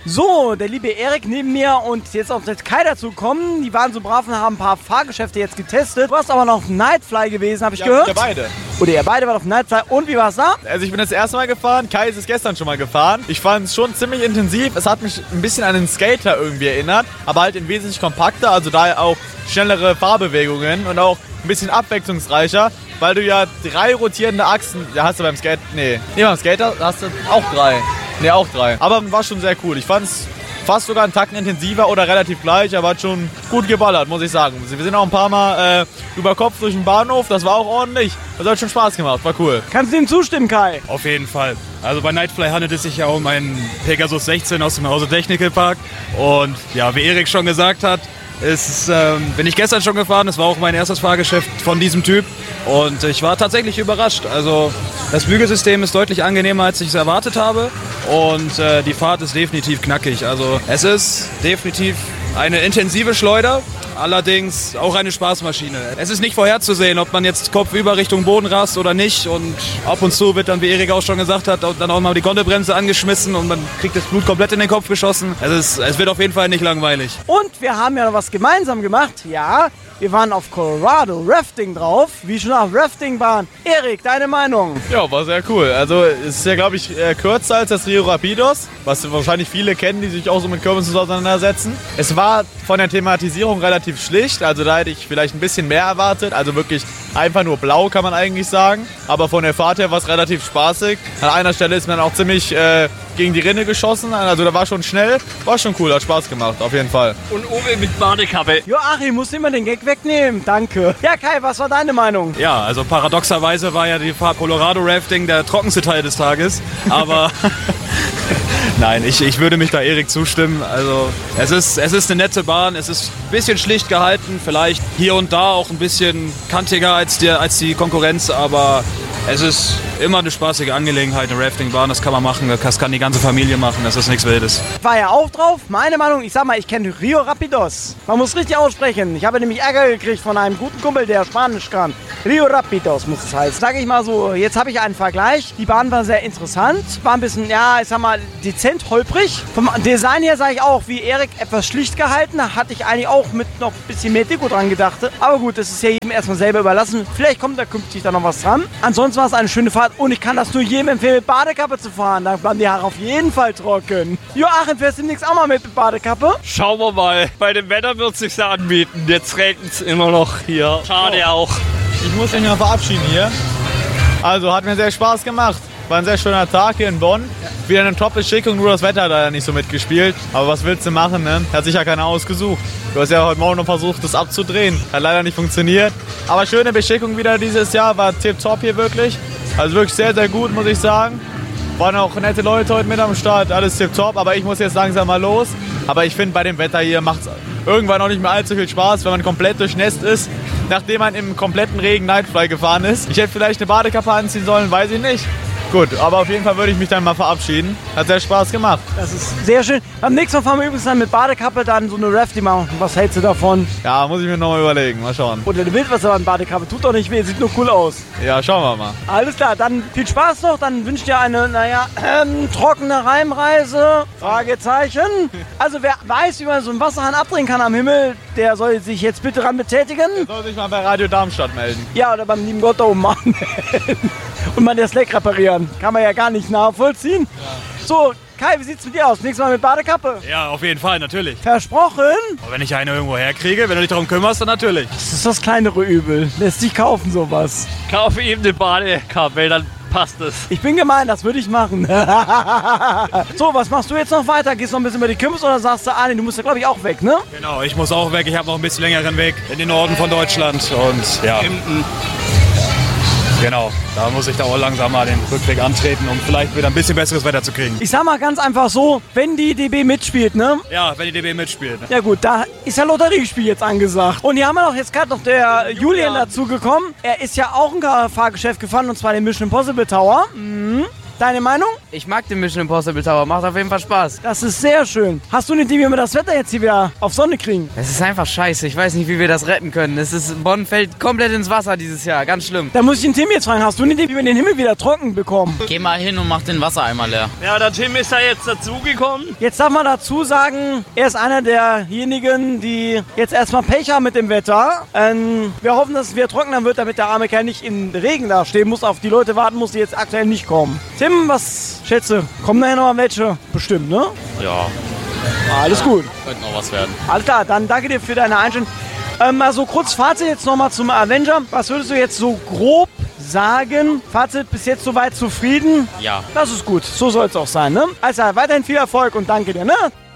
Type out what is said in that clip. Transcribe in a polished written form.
So, der liebe Erik neben mir und jetzt auch Kai dazu kommen. Die waren so brav und haben ein paar Fahrgeschäfte jetzt getestet. Du warst aber noch auf Nightfly gewesen, habe ich gehört. Ja, beide. Oder ihr beide wart auf Nightfly. Und wie war's da? Also ich bin das erste Mal gefahren, Kai ist es gestern schon mal gefahren. Ich fand es schon ziemlich intensiv. Es hat mich ein bisschen an den Skater irgendwie erinnert, aber halt in wesentlich kompakter, also da auch schnellere Fahrbewegungen und auch ein bisschen abwechslungsreicher, weil du ja 3 rotierende Achsen, da hast du beim Skater, beim Skater hast du auch 3. Auch 3. Aber war schon sehr cool. Ich fand es fast sogar einen Tacken intensiver oder relativ gleich, aber hat schon gut geballert, muss ich sagen. Wir sind auch ein paar Mal über Kopf durch den Bahnhof, das war auch ordentlich. Das hat schon Spaß gemacht, war cool. Kannst du ihm zustimmen, Kai? Auf jeden Fall. Also bei Nightfly handelt es sich ja um einen Pegasus 16 aus dem Hause Technical Park. Und ja, wie Erik schon gesagt hat, bin ich gestern schon gefahren, es war auch mein erstes Fahrgeschäft von diesem Typ und ich war tatsächlich überrascht. Also das Bügelsystem ist deutlich angenehmer, als ich es erwartet habe und die Fahrt ist definitiv knackig. Also es ist definitiv eine intensive Schleuder, allerdings auch eine Spaßmaschine. Es ist nicht vorherzusehen, ob man jetzt kopfüber Richtung Boden rast oder nicht und ab und zu wird dann, wie Erik auch schon gesagt hat, dann auch mal die Gondelbremse angeschmissen und man kriegt das Blut komplett in den Kopf geschossen. Es wird auf jeden Fall nicht langweilig. Und wir haben ja noch was gemeinsam gemacht, ja. Wir waren auf Colorado Rafting drauf, wie schon auf Raftingbahn. Erik, deine Meinung? Ja, war sehr cool. Also es ist ja, glaube ich, kürzer als das Rio Rapidos, was wahrscheinlich viele kennen, die sich auch so mit Kürbis auseinandersetzen. Es war von der Thematisierung relativ schlicht, also da hätte ich vielleicht ein bisschen mehr erwartet. Also wirklich einfach nur blau, kann man eigentlich sagen. Aber von der Fahrt her war es relativ spaßig. An einer Stelle ist man auch ziemlich gegen die Rinne geschossen, also da war schon schnell. War schon cool, hat Spaß gemacht, auf jeden Fall. Und Uwe mit Badekappe. Joachim, musst immer den Gag wegnehmen, danke. Ja, Kai, was war deine Meinung? Ja, also paradoxerweise war ja die Fahrt Colorado Rafting der trockenste Teil des Tages, aber nein, ich würde mich da Erik zustimmen. Also es ist eine nette Bahn, es ist ein bisschen schlicht gehalten, vielleicht hier und da auch ein bisschen kantiger als die Konkurrenz, aber es ist immer eine spaßige Angelegenheit, eine Raftingbahn, das kann man machen, das kann die ganze Familie machen, das ist nichts Wildes. War ja auch drauf, meine Meinung, ich sag mal, ich kenne Rio Rapidos. Man muss richtig aussprechen, ich habe nämlich Ärger gekriegt von einem guten Kumpel, der Spanisch kann. Rio Rapidos muss es heißen. Sag ich mal so, jetzt habe ich einen Vergleich, die Bahn war sehr interessant, war ein bisschen, ja, ich sag mal, dezent holprig. Vom Design her sage ich auch, wie Erik, etwas schlicht gehalten, da hatte ich eigentlich auch mit noch ein bisschen mehr Deko dran gedacht. Aber gut, das ist ja jedem erstmal selber überlassen, vielleicht kommt da künftig da noch was dran. Ansonsten war es eine schöne Fahrt und ich kann das nur jedem empfehlen, mit Badekappe zu fahren. Da bleiben die Haare auf jeden Fall trocken. Joachim, fährst du demnächst auch mal mit Badekappe? Schauen wir mal. Bei dem Wetter wird es sich anbieten. Jetzt regnet es immer noch hier. Schade auch. Ich muss mich mal verabschieden hier. Also hat mir sehr Spaß gemacht. War ein sehr schöner Tag hier in Bonn. Wieder eine Top-Beschickung, nur das Wetter hat leider nicht so mitgespielt. Aber was willst du machen, ne? Hat sich ja keiner ausgesucht. Du hast ja heute Morgen noch versucht, das abzudrehen. Hat leider nicht funktioniert. Aber schöne Beschickung wieder dieses Jahr. War tipptopp hier wirklich. Also wirklich sehr, sehr gut, muss ich sagen. Waren auch nette Leute heute mit am Start. Alles tipptopp. Aber ich muss jetzt langsam mal los. Aber ich finde, bei dem Wetter hier macht es irgendwann auch nicht mehr allzu viel Spaß, wenn man komplett durchnässt ist, nachdem man im kompletten Regen Nightfly gefahren ist. Ich hätte vielleicht eine Badekappe anziehen sollen, weiß ich nicht. Gut, aber auf jeden Fall würde ich mich dann mal verabschieden. Hat sehr Spaß gemacht. Das ist sehr schön. Beim nächsten Mal fahren wir übrigens dann mit Badekappe dann so eine Rafting machen. Was hältst du davon? Ja, muss ich mir nochmal überlegen. Mal schauen. Oder du willst was aber in Badekappe. Tut doch nicht weh, sieht nur cool aus. Ja, schauen wir mal. Alles klar, dann viel Spaß noch. Dann wünsche ich dir eine, trockene Heimreise. Fragezeichen. Also wer weiß, wie man so einen Wasserhahn abdrehen kann am Himmel, der soll sich jetzt bitte ran betätigen. Der soll sich mal bei Radio Darmstadt melden. Ja, oder beim lieben Gott da oben machen. Und mal das Leck reparieren. Kann man ja gar nicht nachvollziehen. Ja. So, Kai, wie sieht's mit dir aus? Nächstes Mal mit Badekappe? Ja, auf jeden Fall, natürlich. Versprochen? Aber wenn ich eine irgendwo herkriege, wenn du dich darum kümmerst, dann natürlich. Das ist das kleinere Übel. Lässt sich kaufen, sowas. Kaufe ihm eine Badekappe, dann passt es. Ich bin gemein, das würde ich machen. So, was machst du jetzt noch weiter? Gehst du noch ein bisschen über die Kürbis oder sagst du, nee, du musst ja, glaube ich, auch weg, ne? Genau, ich muss auch weg. Ich habe noch ein bisschen längeren Weg in den Norden von Deutschland. Und ja. Genau, da muss ich da auch langsam mal den Rückweg antreten, um vielleicht wieder ein bisschen besseres Wetter zu kriegen. Ich sag mal ganz einfach so, wenn die DB mitspielt, ne? Ja, wenn die DB mitspielt. Ne? Ja gut, da ist ja Lotteriespiel jetzt angesagt. Und hier haben wir doch jetzt gerade noch der Julian dazu gekommen. Er ist ja auch ein Fahrgeschäft gefahren, und zwar den Mission Impossible Tower. Mhm. deine Meinung? Ich mag den Mission Impossible Tower, macht auf jeden Fall Spaß. Das ist sehr schön. Hast du eine Idee, wie wir das Wetter jetzt hier wieder auf Sonne kriegen? Es ist einfach scheiße, ich weiß nicht, wie wir das retten können. Bonn fällt komplett ins Wasser dieses Jahr, ganz schlimm. Da muss ich den Tim jetzt fragen, hast du eine Idee, wie wir den Himmel wieder trocken bekommen? Geh mal hin und mach den Wassereimer leer. Ja, der Tim ist da jetzt dazugekommen. Jetzt darf man dazu sagen, er ist einer derjenigen, die jetzt erstmal Pech haben mit dem Wetter. Wir hoffen, dass es wieder trockener wird, damit der arme Kerl nicht im Regen da stehen muss, auf die Leute warten muss, die jetzt aktuell nicht kommen. Tim, was schätze? Kommen nachher noch mal welche? Bestimmt, ne? Ja, Alles gut. könnte noch was werden. Alles klar, dann danke dir für deine Einstellung. Also kurz Fazit jetzt nochmal zum Avenger. Was würdest du jetzt so grob sagen? Fazit, bis jetzt soweit zufrieden? Ja. Das ist gut, so soll es auch sein, ne? Also weiterhin viel Erfolg und danke dir, ne?